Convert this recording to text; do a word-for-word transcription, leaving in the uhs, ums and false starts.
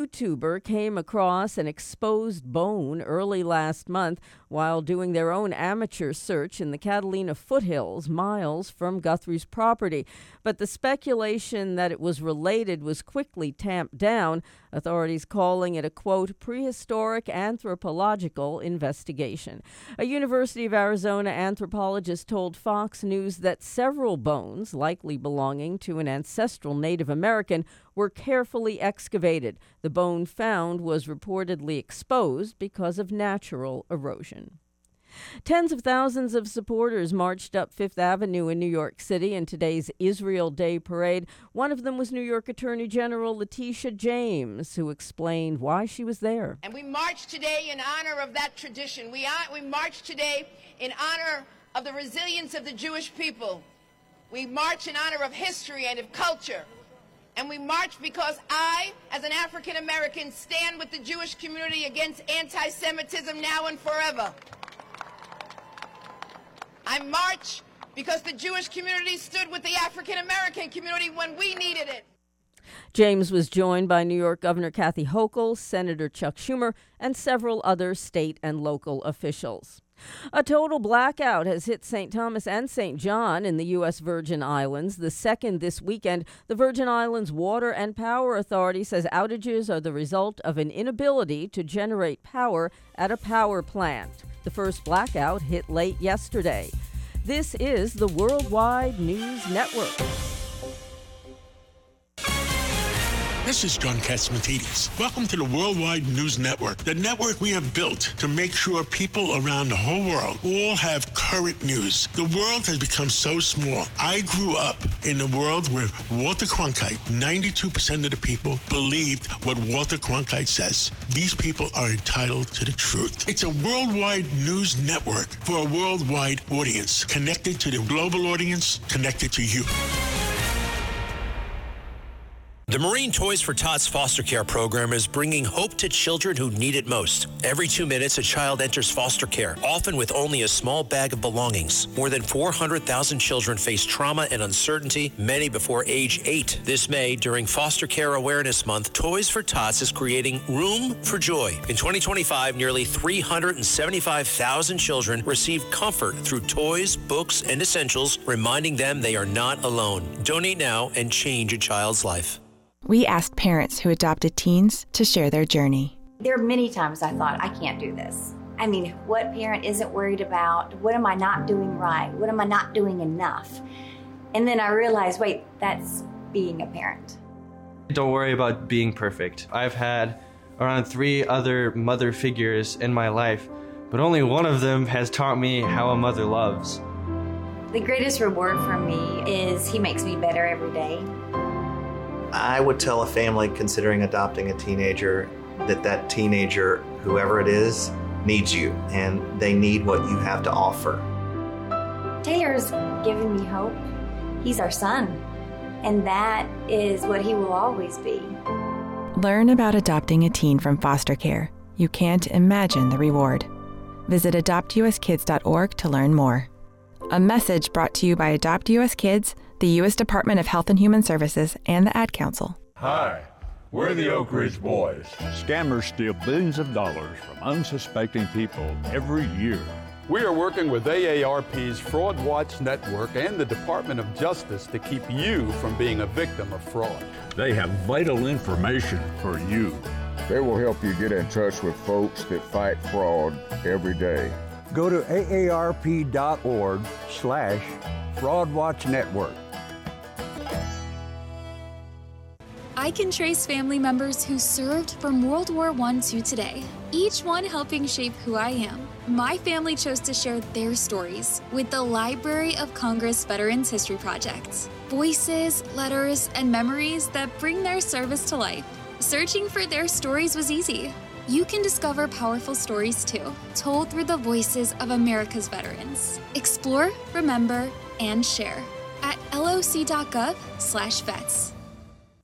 YouTuber came across an exposed bone early last month while doing their own amateur search in the Catalina foothills, miles from Guthrie's property. But the speculation that it was related was quickly tamped down, authorities calling it a, quote, prehistoric anthropological investigation. A University of Arizona anthropologist told Fox News that several bones, likely belonging to an ancestral Native American, were carefully excavated. The bone found was reportedly exposed because of natural erosion. Tens of thousands of supporters marched up Fifth Avenue in New York City in today's Israel Day parade. One of them was New York Attorney General Letitia James, who explained why she was there. And we march today in honor of that tradition. We, are, we march today in honor of the resilience of the Jewish people. We march in honor of history and of culture. And we march because I, as an African American, stand with the Jewish community against anti-Semitism now and forever. I march because the Jewish community stood with the African American community when we needed it. James was joined by New York Governor Kathy Hochul, Senator Chuck Schumer, and several other state and local officials. A total blackout has hit Saint Thomas and Saint John in the U S Virgin Islands, the second this weekend. The Virgin Islands Water and Power Authority says outages are the result of an inability to generate power at a power plant. The first blackout hit late yesterday. This is the Worldwide News Network. This is John Catsimatidis. Welcome to the Worldwide News Network, the network we have built to make sure people around the whole world all have current news. The world has become so small. I grew up in a world where Walter Cronkite, ninety-two percent of the people believed what Walter Cronkite says. These people are entitled to the truth. It's a worldwide news network for a worldwide audience, connected to the global audience, connected to you. The Marine Toys for Tots foster care program is bringing hope to children who need it most. Every two minutes, a child enters foster care, often with only a small bag of belongings. More than four hundred thousand children face trauma and uncertainty, many before age eight. This May, during Foster Care Awareness Month, Toys for Tots is creating Room for Joy. In twenty twenty-five, nearly three hundred seventy-five thousand children received comfort through toys, books, and essentials, reminding them they are not alone. Donate now and change a child's life. We asked parents who adopted teens to share their journey. There are many times I thought, I can't do this. I mean, what parent isn't worried about? What am I not doing right? What am I not doing enough? And then I realized, wait, that's being a parent. Don't worry about being perfect. I've had around three other mother figures in my life, but only one of them has taught me how a mother loves. The greatest reward for me is he makes me better every day. I would tell a family considering adopting a teenager that that teenager, whoever it is, needs you, and they need what you have to offer. Taylor's given me hope. He's our son, and that is what he will always be. Learn about adopting a teen from foster care. You can't imagine the reward. Visit adopt u s kids dot org to learn more. A message brought to you by Adopt U S Kids, the U S Department of Health and Human Services, and the Ad Council. Hi, we're the Oak Ridge Boys. Scammers steal billions of dollars from unsuspecting people every year. We are working with A A R P's Fraud Watch Network and the Department of Justice to keep you from being a victim of fraud. They have vital information for you. They will help you get in touch with folks that fight fraud every day. Go to A A R P dot org slash Fraud Watch Network. I can trace family members who served from World War One to today, each one helping shape who I am. My family chose to share their stories with the Library of Congress Veterans History Project. Voices, letters, and memories that bring their service to life. Searching for their stories was easy. You can discover powerful stories too, told through the voices of America's veterans. Explore, remember, and share at L O C dot gov slash vets.